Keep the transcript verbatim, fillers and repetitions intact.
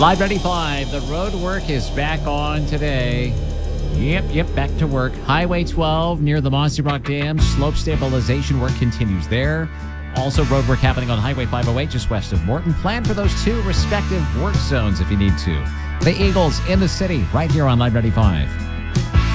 Live ninety-five, the road work is back on today. Yep, yep, back to work. Highway twelve near the Mossy Rock Dam. Slope stabilization work continues there. Also, road work happening on Highway five oh eight just west of Morton. Plan for those two respective work zones if you need to. The Eagles in the city right here on Live ninety-five.